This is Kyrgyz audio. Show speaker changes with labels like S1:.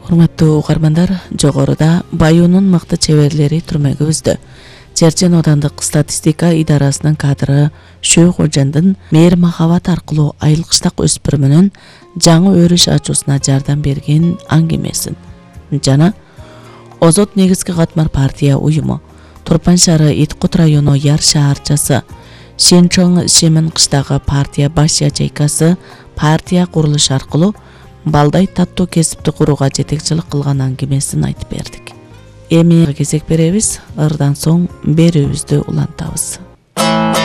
S1: Урматтуу угармандар, жогоруда Баюунун мыкты чеберлери түрмөгө үздү. Черчен Аудандык статистика идарасынын кадры Шөйкожандын мээр махабат аркылуу айылкыштак өспүрүмүнүн жаңы өрүш ачуусуна жардам берген аңгемесин жана Озот негизги катмар партия уюму, Турпан шаары Иткут району Яр шаарчасы, Шенчоң Шемен кыштагы партия баш ячейкасы партия курулуш аркылуу балдай таттуу кесипти курууга жетекчилик кылган аңгемесин айтып бердик. Эми кезек беребиз, ырдан соң берүүбүздү улантабыз.